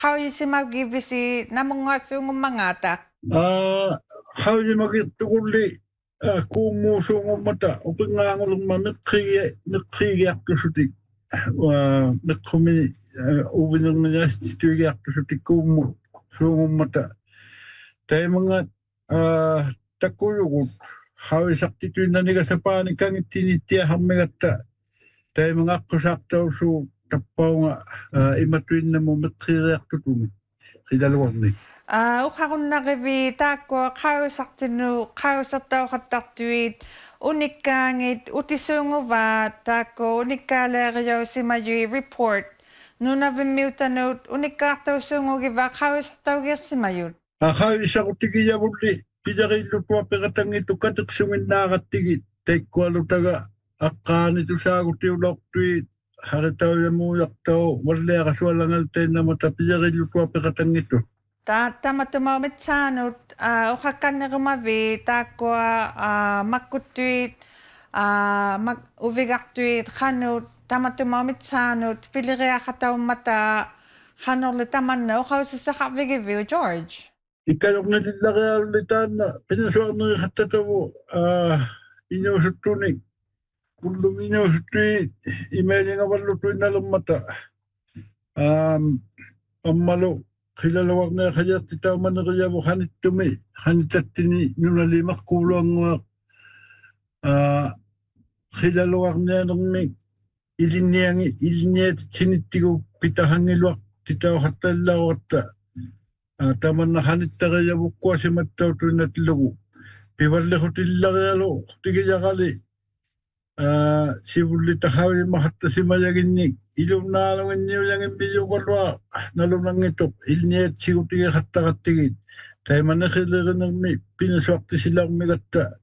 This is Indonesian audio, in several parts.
Hawisi magibisi namungasung mangata. Hawisi magituli kumusung mata upingangulung nakriaktusutik nakumi ubinung na studiaktusutik kumusung mata tayo mga takuyugot hawisakti tuin na niga sa panikang itinitiyahan megata tayo mga kusaktaw su tapaw nga imatuin na mo matriaktutung sidalawag ni. Ukakun nakibi tako kausataw kataktuit unikangit utisunguva tako unikalerio si mayu report nuna vimiutanut unikaktaw sungugiva kausataw git si mayut. Akawisa ko tigiya muli pijari lutua pegatang itu katak sungin nakatigit taikwalu taga akan itu sago tiulok tuit haritaw yamuyak taw wala kaswalangal tayo na mata pijari lutua pegatang itu. Tamatumawit sanut ukakan na rumavi tako makutuit uvigaktuit kanut tamatumawit sanut piliria kataw mata kanor litaman na ukawsasakabigivyo George. Ikayok na dilakaya ulitan na pinaswak na katatawo inyusutunik kundum inyusutuit imeli nga walutuin na lumata amalo kilalawag na kaya titaw man na kaya mo kanit tumi kanitatini nunalimak kulang kilalawag na nung ilinya sinitigo pitahangilwak titaw katalaw at taman na kanit na kaya bukwa si mataw tuin na tilago piwarle ko tilakalo tigayakali sibuli takawi makata si mayagin ilum na alam niyo yang imbiyo walwa nalunang ito ilniet sigutiga katakattigit tayo manakilala ng pinaswakti sila kumigata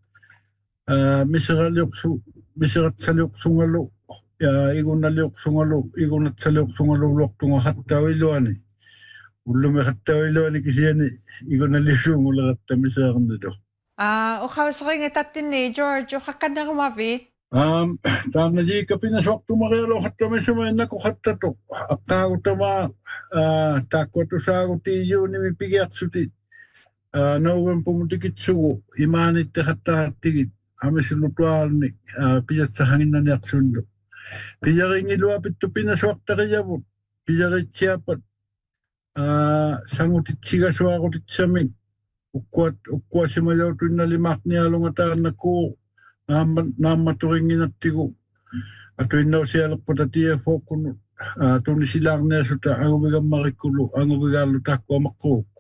misirat salok sungalo igun naliok sungalo igun at salok sungalo lok tunga kataw iluani ulum kataw iluani kisiyani igun naliok sungalo kata misirat nito. Ukawasakay nga tatin ni George ukakan na kumavit. Tama di ka pinaswak tumakelo kata may sumay na ko kata to. Ako tama takwa to sa ako tiyo ni may pigyak sutit. Nauwan pumutikit sugo. Imanit te kata tigit. Ame silutual ni piyat sa hangin na niyak sundo. Piyaring iluapit to pinaswak ta kaya mo. Piyaring siyapat. Sangutit siga so ako titsaming. Ukwa si mayaw to na limak niya lungataan na ko. Namaturingin at tigo. At inaw siya lakpatatia fokun tuni silang niya suta ang ubigang marikulo, ang ubigang lutakwa makok.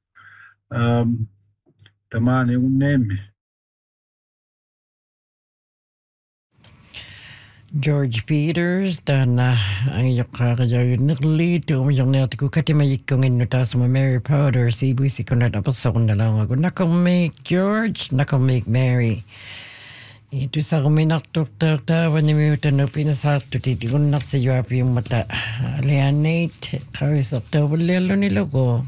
Tamani yung neme. George Peters dan ang yakakayaw naglito yung natigo katimayikong inutas mo Mary Powder sibuisi ko na dapat sa kundalang ako nakamake George nakamake Mary. Itu sa kuminak doktor wanimiutan no pinasakto titikon nak sa yuapi yung mata. Leonate, karisakto walelo nilogo.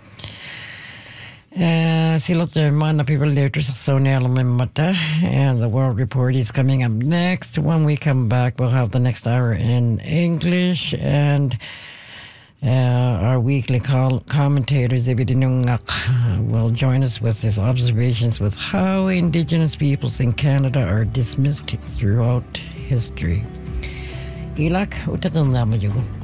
Sila mga people there to sa element mata. And the World Report is coming up next. When we come back, we'll have the next hour in English and our weekly commentators will join us with his observations with how Indigenous peoples in Canada are dismissed throughout history. Ilak, utakan naman yun.